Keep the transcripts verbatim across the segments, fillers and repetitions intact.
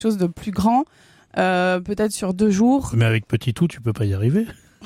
chose de plus grand, euh, peut-être sur deux jours. Mais avec petit tout, tu peux pas y arriver.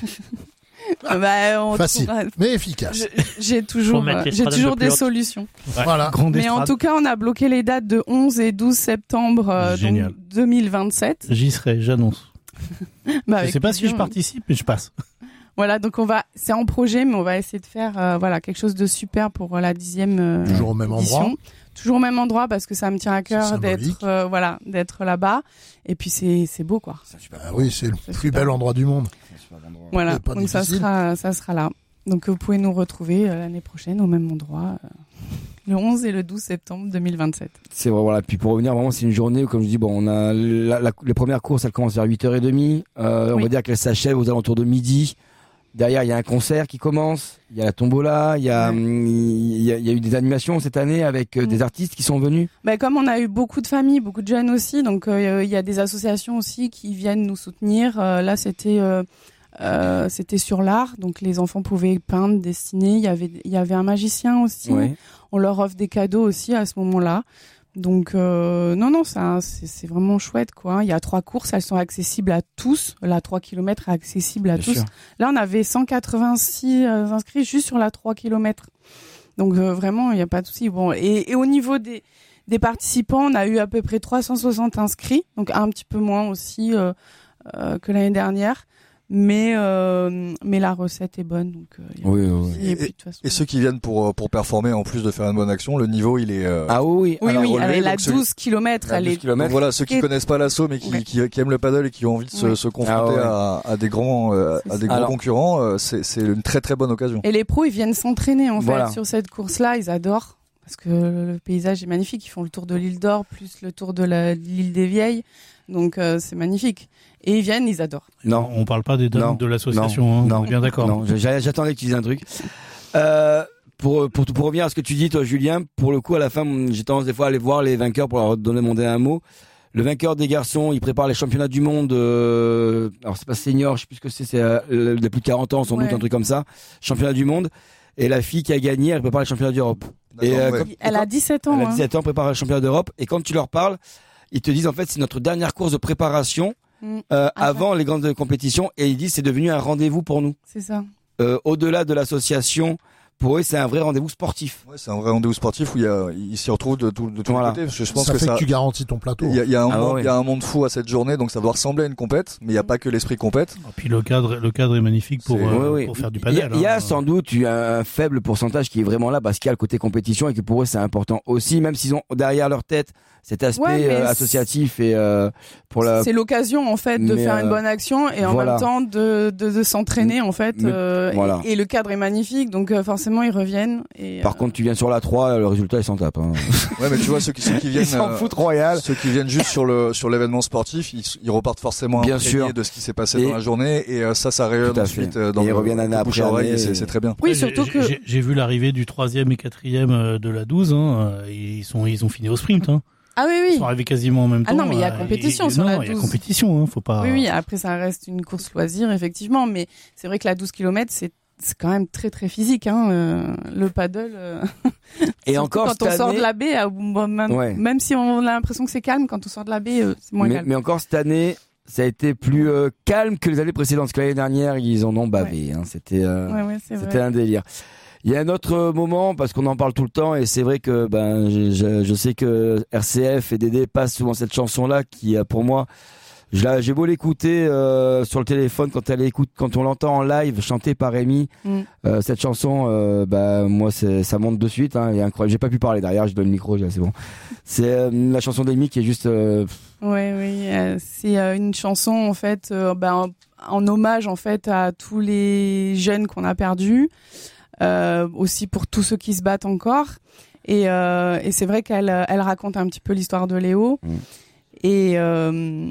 bah, on Facile, trouvera... mais efficace. Je, j'ai toujours, euh, j'ai toujours des solutions. Ouais. Voilà. Grande Mais en tout cas, on a bloqué les dates de onze et douze septembre euh, donc deux mille vingt-sept. J'y serai, j'annonce. Bah, je sais pas si je participe, mais je passe. Voilà, donc on va, c'est en projet, mais on va essayer de faire euh, voilà quelque chose de super pour la dixième euh, Toujours au même édition. endroit. Toujours au même endroit parce que ça me tient à cœur d'être euh, voilà d'être là-bas. Et puis c'est c'est beau quoi. C'est super. Ah oui, c'est le c'est plus super. Bel endroit du monde. Endroit. Voilà, donc difficile. ça sera ça sera là. Donc vous pouvez nous retrouver euh, l'année prochaine au même endroit. Euh, le onze et le douze septembre deux mille vingt-sept. C'est vrai, voilà. Puis pour revenir, vraiment, c'est une journée où, comme je dis, bon, on a la, la, les premières courses, elles commencent vers huit heures trente. Euh, oui. On va dire qu'elles s'achèvent aux alentours de midi. Derrière, il y a un concert qui commence. Il y a la tombola. Il y a, ouais. il y a, il y a eu des animations cette année avec euh, mmh. des artistes qui sont venus. Ben, comme on a eu beaucoup de familles, beaucoup de jeunes aussi, donc euh, il y a des associations aussi qui viennent nous soutenir. Euh, là, c'était euh, euh, c'était sur l'art, donc les enfants pouvaient peindre, dessiner. Il y avait il y avait un magicien aussi. Ouais. On leur offre des cadeaux aussi à ce moment-là. Donc euh, non non ça c'est, c'est vraiment chouette quoi. Il y a trois courses, elles sont accessibles à tous. La trois kilomètres est accessible à Bien tous. Sûr. Là on avait cent quatre-vingt-six euh, inscrits juste sur la trois kilomètres. Donc euh, vraiment il n'y a pas de souci. Bon et, et au niveau des des participants, on a eu à peu près trois cent soixante inscrits, donc un petit peu moins aussi euh, euh, que l'année dernière. Mais euh, mais la recette est bonne donc euh, oui, oui. Et, et, puis, façon, et ceux qui viennent pour pour performer en plus de faire une bonne action, le niveau il est euh, ah oui oui alors, oui relevé, elle est à douze kilomètres elle est donc voilà ceux qui et... connaissent pas l'assaut mais qui, ouais. qui qui aiment le paddle et qui ont envie de se, ouais. se confronter ah, ouais. à à des grands euh, à des grands alors, concurrents euh, c'est c'est une très très bonne occasion. Et les pros ils viennent s'entraîner en voilà. fait sur cette course là, ils adorent parce que le paysage est magnifique, ils font le tour de l'île d'Or plus le tour de la de l'île des Vieilles. Donc euh, c'est magnifique. Et ils viennent, ils adorent. Non, on parle pas des dames de l'association, non, hein, non, on est bien d'accord. Non, j'attendais que tu dises un truc. Euh, pour, pour, pour revenir à ce que tu dis, toi, Julien, pour le coup, à la fin, j'ai tendance des fois à aller voir les vainqueurs pour leur donner mon dernier mot. Le vainqueur des garçons, il prépare les championnats du monde, euh, alors c'est pas senior, je sais plus ce que c'est, c'est euh, de plus de quarante ans, sans ouais. doute, un truc comme ça. Championnat du monde. Et la fille qui a gagné, elle prépare les championnats d'Europe. Et, euh, ouais. quand, elle quand, a dix-sept ans. Elle a dix-sept hein. ans, prépare les championnats d'Europe. Et quand tu leur parles, ils te disent en fait c'est notre dernière course de préparation mmh. euh, avant les grandes compétitions et ils disent c'est devenu un rendez-vous pour nous. C'est ça. Euh, au-delà de l'association, pour eux c'est un vrai rendez-vous sportif. Ouais, c'est un vrai rendez-vous sportif où il y a ils s'y retrouvent de tout de tous voilà. les côtés. Parce que je pense ça que fait ça que tu garantis ton plateau. Il y a, il y a un ah, monde, ouais. il y a un monde fou à cette journée donc ça doit ressembler à une compète mais il y a pas que l'esprit compète. Et puis le cadre le cadre est magnifique pour euh, oui, oui. pour faire du paddle. Il y a, hein. sans doute un faible pourcentage qui est vraiment là parce qu'il y a le côté compétition et que pour eux c'est important aussi même s'ils ont derrière leur tête cet aspect ouais, euh, associatif et euh, pour la c'est l'occasion en fait de mais faire euh, une bonne action et en voilà. même temps de de, de s'entraîner en fait mais, euh, voilà. et, et le cadre est magnifique donc euh, forcément ils reviennent et par euh... contre tu viens sur la trois le résultat ils s'en tapent hein. Ouais mais tu vois ceux qui, ceux qui viennent ils s'en foutent royal ceux qui viennent juste sur le sur l'événement sportif ils, ils repartent forcément bien sûr de ce qui s'est passé et dans la journée et euh, ça ça rayonne ensuite euh, dans et le, ils reviennent année après année et c'est, c'est très bien. Oui surtout j'ai, que j'ai, j'ai vu l'arrivée du troisième et quatrième de la douze hein, ils sont ils ont fini au sprint hein. Ah oui, oui. Ils sont arrivés quasiment en même temps. Ah non, mais il y a compétition et, et, sur non, la douze. Il y a compétition, hein, faut pas. Oui, oui, après ça reste une course loisir, effectivement, mais c'est vrai que la douze kilomètres, c'est, c'est quand même très très physique, hein, euh, le paddle. Euh... Et encore quand on année... sort de la baie, même, ouais. même si on a l'impression que c'est calme, quand on sort de la baie, euh, c'est moins mais, calme. Mais encore cette année, ça a été plus euh, calme que les années précédentes. Parce que l'année dernière, ils en ont bavé. Ouais. Hein, c'était, euh, ouais, ouais, c'est c'était vrai. un délire. Il y a un autre moment parce qu'on en parle tout le temps et c'est vrai que ben je, je, je sais que R C F et Dédé passent souvent cette chanson là qui pour moi je la, j'ai beau l'écouter euh, sur le téléphone quand elle écoute quand on l'entend en live chantée par Rémi mm. euh, cette chanson euh, bah moi c'est ça monte de suite hein, et incroyable j'ai pas pu parler derrière je donne le micro c'est bon c'est euh, la chanson d'Amy qui est juste euh... ouais oui euh, c'est euh, une chanson en fait euh, ben, en, en hommage en fait à tous les jeunes qu'on a perdus. Euh, aussi pour tous ceux qui se battent encore et, euh, et c'est vrai qu'elle elle raconte un petit peu l'histoire de Léo mmh. et euh,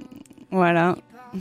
voilà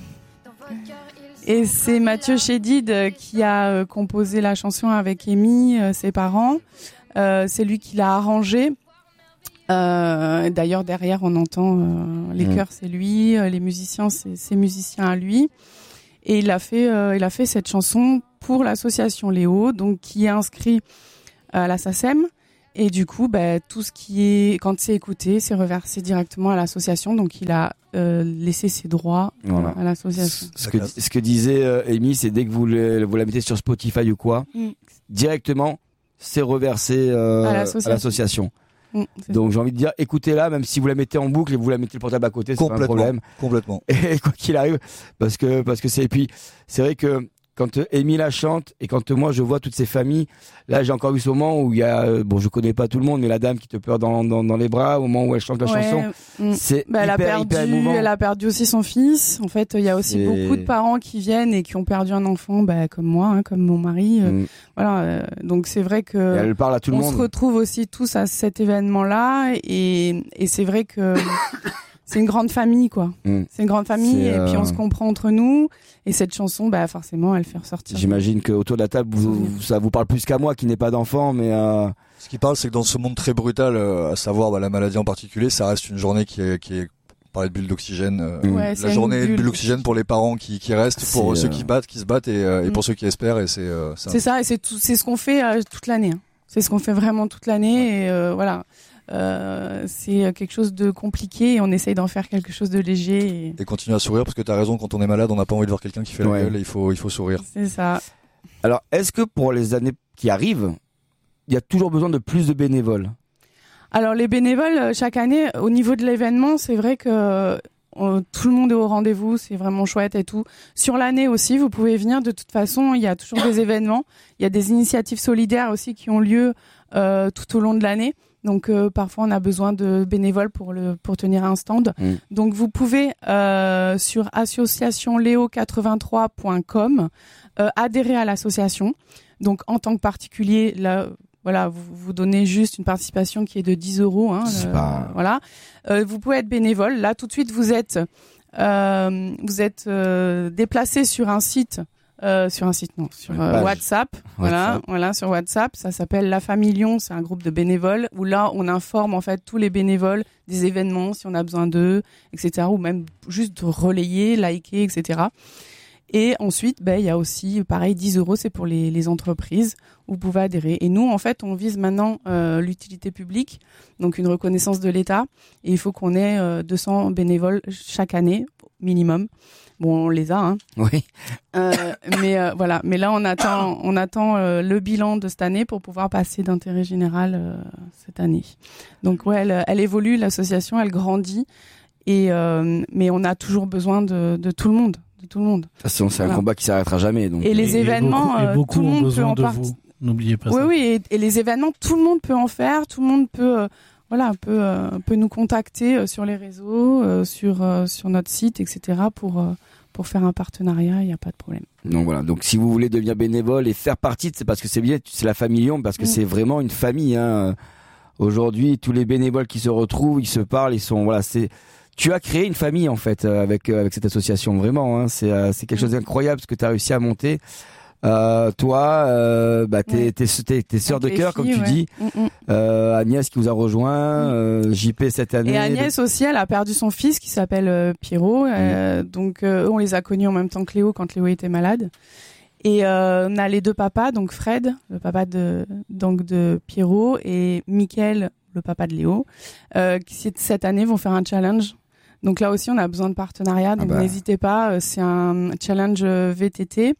et c'est Mathieu Chédid qui a composé la chanson avec Amy, ses parents euh, c'est lui qui l'a arrangée euh, d'ailleurs derrière on entend euh, les mmh. chœurs c'est lui, les musiciens c'est ses musiciens à lui et il a fait euh, il a fait cette chanson pour l'association Léo, donc qui est inscrit à la S A C E M Et du coup, bah, tout ce qui est, quand c'est écouté, c'est reversé directement à l'association. Donc, il a euh, laissé ses droits voilà. à l'association. Ce que, ce que disait euh, Amy, c'est dès que vous, le, vous la mettez sur Spotify ou quoi, mm. directement, c'est reversé euh, à l'association. À l'association. Mm, donc, j'ai envie de dire, écoutez-la, même si vous la mettez en boucle et vous la mettez le portable à côté, c'est pas un problème. Complètement. Et quoi qu'il arrive, parce que, parce que c'est, et puis, c'est vrai que, quand Amy la chante et quand moi je vois toutes ces familles, là j'ai encore eu ce moment où il y a, bon je connais pas tout le monde, mais la dame qui te pleure dans, dans, dans les bras au moment où elle chante la ouais, chanson, mmh. c'est bah, hyper, elle a perdu, hyper émouvant. Elle a perdu aussi son fils. En fait, il y a aussi c'est... beaucoup de parents qui viennent et qui ont perdu un enfant, bah, comme moi, hein, comme mon mari. Euh, mmh. Voilà, euh, donc c'est vrai que et elle parle à tout le on monde. se retrouve aussi tous à cet événement-là et, et c'est vrai que c'est une grande famille, quoi. Mmh. C'est une grande famille c'est, et euh... puis on se comprend entre nous. Et cette chanson, bah forcément, elle fait ressortir. J'imagine qu'autour de la table, vous, vous, ça vous parle plus qu'à moi qui n'ai pas d'enfant, mais euh... ce qui parle, c'est que dans ce monde très brutal, euh, à savoir bah, la maladie en particulier, ça reste une journée qui est, qui est parler de bulle d'oxygène. Euh, ouais, la journée de bulle d'oxygène pour les parents qui, qui restent, c'est pour euh... ceux qui battent, qui se battent et, euh, et pour ceux qui espèrent. Et c'est, euh, c'est, c'est ça, et c'est tout, c'est ce qu'on fait euh, toute l'année. Hein. C'est ce qu'on fait vraiment toute l'année, ouais. et euh, voilà. Euh, c'est quelque chose de compliqué et on essaye d'en faire quelque chose de léger et, et continuer à sourire parce que t'as raison, quand on est malade on n'a pas envie de voir quelqu'un qui fait ouais. la gueule et il faut, il faut sourire. C'est ça. Alors est-ce que pour les années qui arrivent il y a toujours besoin de plus de bénévoles? Alors les bénévoles chaque année au niveau de l'événement c'est vrai que euh, tout le monde est au rendez-vous, c'est vraiment chouette et tout. Sur l'année aussi vous pouvez venir, de toute façon il y a toujours des événements, il y a des initiatives solidaires aussi qui ont lieu euh, tout au long de l'année. Donc euh, parfois on a besoin de bénévoles pour le pour tenir un stand. Mmh. Donc vous pouvez euh, sur association léo quatre-vingt-trois point com euh, adhérer à l'association. Donc en tant que particulier là voilà vous vous donnez juste une participation qui est de dix euros. Hein, euh, pas... Voilà. Euh, vous pouvez être bénévole. Là tout de suite vous êtes euh, vous êtes euh, déplacé sur un site. Euh, sur un site non sur euh, WhatsApp, voilà WhatsApp. Voilà sur WhatsApp, ça s'appelle La Famille Lyon, c'est un groupe de bénévoles où là on informe en fait tous les bénévoles des événements si on a besoin d'eux, etc., ou même juste de relayer, liker, etc. Et ensuite ben il y a aussi pareil dix euros, c'est pour les les entreprises où vous pouvez adhérer. Et nous en fait on vise maintenant euh, l'utilité publique, donc une reconnaissance de l'État, et il faut qu'on ait euh, deux cents bénévoles chaque année minimum. Bon, on les a, hein. Oui. Euh, mais euh, voilà. Mais là, on attend, on attend euh, le bilan de cette année pour pouvoir passer d'intérêt général euh, cette année. Donc ouais, elle, elle évolue, l'association, elle grandit, et euh, mais on a toujours besoin de, de tout le monde, de tout le monde. De toute façon, c'est voilà. un combat qui s'arrêtera jamais. Donc. Et les et, événements, et beaucoup, et beaucoup tout le monde besoin peut en de vous. N'oubliez pas oui, ça. Oui, oui. Et, et les événements, tout le monde peut en faire, tout le monde peut. Euh, Voilà, peut euh, peut nous contacter euh, sur les réseaux, euh, sur euh, sur notre site, et cetera pour euh, pour faire un partenariat, il n'y a pas de problème. Donc voilà, donc si vous voulez devenir bénévole et faire partie, c'est parce que c'est bien, c'est la famille Lyon, parce que mmh. c'est vraiment une famille. Hein. Aujourd'hui, tous les bénévoles qui se retrouvent, ils se parlent, ils sont voilà, c'est. Tu as créé une famille en fait avec avec cette association, vraiment. Hein. C'est c'est quelque chose d'incroyable ce que tu as réussi à monter. Euh, toi, euh, bah, t'es, ouais. t'es, t'es, t'es sœur de cœur, comme tu ouais. dis. Mm-hmm. Euh, Agnès qui vous a rejoint, mm. euh, J P cette année. Et Agnès donc... aussi, elle a perdu son fils qui s'appelle euh, Pierrot. Mm. Euh, donc, euh, on les a connus en même temps que Léo quand Léo était malade. Et euh, on a les deux papas, donc Fred, le papa de donc de Pierrot, et Mickaël, le papa de Léo, euh, qui cette année vont faire un challenge. Donc là aussi, on a besoin de partenariat. Donc ah bah. n'hésitez pas. C'est un challenge V T T.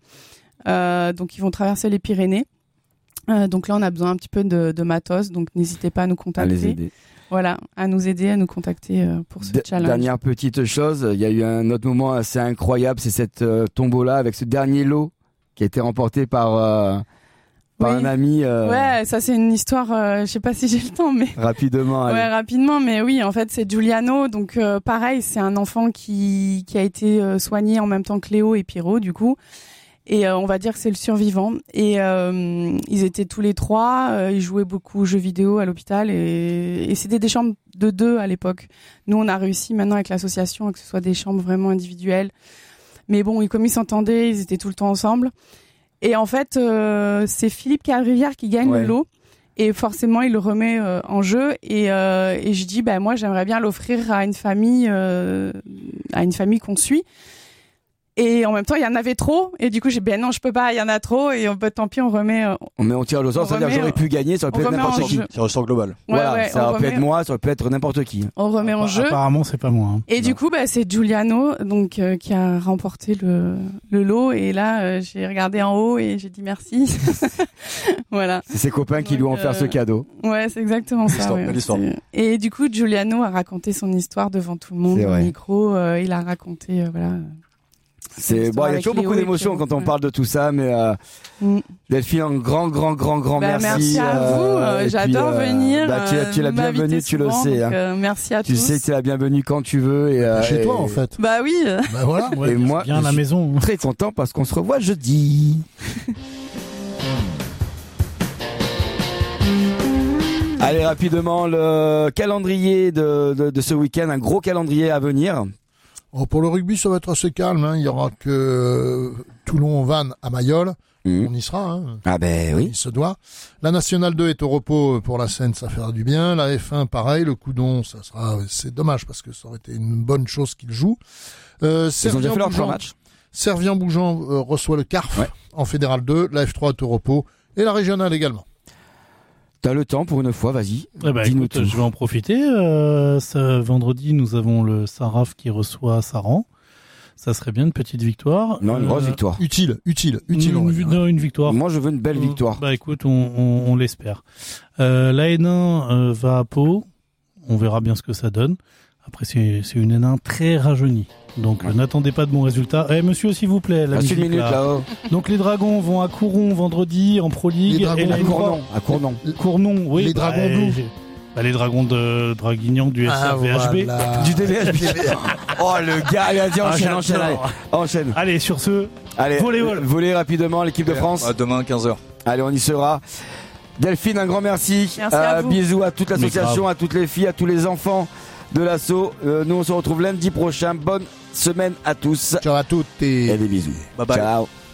Euh, donc ils vont traverser les Pyrénées. Euh, donc là on a besoin un petit peu de, de matos, donc n'hésitez pas à nous contacter. À les aider. Voilà, à nous aider, à nous contacter euh, pour ce D- challenge. Dernière petite chose, il y a eu un autre moment assez incroyable, c'est cette euh, tombola avec ce dernier lot qui a été remporté par euh, par oui. un ami. Euh... Ouais, ça c'est une histoire. Euh, je sais pas si j'ai le temps, mais rapidement. Ouais, allez. rapidement, mais oui, en fait c'est Giuliano. Donc euh, pareil, c'est un enfant qui qui a été euh, soigné en même temps que Léo et Pierrot, du coup. Et euh, on va dire que c'est le survivant. Et euh, ils étaient tous les trois. Euh, ils jouaient beaucoup aux jeux vidéo à l'hôpital. Et, et c'était des chambres de deux à l'époque. Nous, on a réussi maintenant avec l'association que ce soit des chambres vraiment individuelles. Mais bon, comme ils s'entendaient, ils étaient tout le temps ensemble. Et en fait, euh, c'est Philippe Calrivière qui gagne ouais. le lot. Et forcément, il le remet euh, en jeu. Et, euh, et je dis, bah, moi, j'aimerais bien l'offrir à une famille, euh, à une famille qu'on suit. Et en même temps, il y en avait trop. Et du coup, j'ai dit, ben non, je peux pas, il y en a trop. Et bah, tant pis, on remet. Euh, Mais on tire le sort, c'est-à-dire que j'aurais pu gagner, ça aurait pu être n'importe qui. C'est un sort global. Ouais, voilà, ouais, ça aurait pu remet... être moi, ça aurait pu être n'importe qui. On remet en jeu. Apparemment, c'est pas moi. Hein. Et non. du coup, bah, c'est Giuliano, donc, euh, qui a remporté le, le lot. Et là, euh, j'ai regardé en haut et j'ai dit merci. Voilà. C'est ses copains qui donc, lui ont offert euh... ce cadeau. Ouais, c'est exactement ça. Ouais. Et du coup, Giuliano a raconté son histoire devant tout le monde au micro. Euh, il a raconté, euh, voilà. C'est bon, il y a toujours beaucoup d'émotions quand on parle de tout ça, mais euh, mm. Delphine, un grand, grand, grand, grand bah, merci. Merci à vous. Euh, J'adore puis, euh, venir. Bah, tu, tu es la bienvenue, tu le sais. Donc, hein. euh, merci à tu tous. Tu sais que tu es la bienvenue quand tu veux et euh, chez et, toi en fait. Bah oui. Bah voilà. Ouais, et moi, bien à la maison. Très content parce qu'on se revoit jeudi. Allez, rapidement, le calendrier de, de, de ce week-end, un gros calendrier à venir. Oh, pour le rugby, ça va être assez calme. Hein. Il y aura que euh, Toulon-Vannes à Mayol. Mmh. On y sera. Hein. Ah ben oui. Il se doit. La Nationale deux est au repos pour la Seine, ça fera du bien. La F un, pareil. Le Coudon, ça sera. C'est dommage parce que ça aurait été une bonne chose qu'ils jouent. Euh, Ils ont déjà fait leur trois matchs. Servien-Bougeant euh, reçoit le C A R F ouais. en Fédéral deux. La F trois est au repos et la Régionale également. T'as le temps pour une fois, vas-y. Eh ben, dis-nous écoute, tout. Je vais en profiter. Euh, ce vendredi, nous avons le Saraf qui reçoit Saran. Ça serait bien une petite victoire. Non, une euh, grosse victoire. Utile, utile, utile. Une, une, non, une victoire. Moi, je veux une belle victoire. Bah écoute, on, on, on l'espère. Euh, la N un euh, va à Pau. On verra bien ce que ça donne. Après, c'est, c'est une N un très rajeunie. Donc, ouais. euh, n'attendez pas de bons résultats. Eh, monsieur, s'il vous plaît, la ah, musique, une minute, là. là-haut. Donc, les Dragons vont à Couron vendredi en Pro League. Les Dragons et la à Cournon. À Cournon. Cournon, oui. Les bah, Dragons Blues. Bah, les Dragons de Draguignan du S R V H B. Ah, voilà. Du D V H B. Oh, le gars. Allez, vas-y, enchaîne, ah, enchaîne. Allez, enchaîne. Allez, sur ce, allez, volley-ball. Volley rapidement, l'équipe de France. À demain, quinze heures. Allez, on y sera. Delphine, un grand merci. Merci euh, à vous. Bisous à toute l'association, à toutes les filles, à tous les enfants de l'asso. Euh, nous, on se retrouve lundi prochain. Bonne semaine à tous. Ciao à toutes et, et des bisous. Bye bye. Ciao.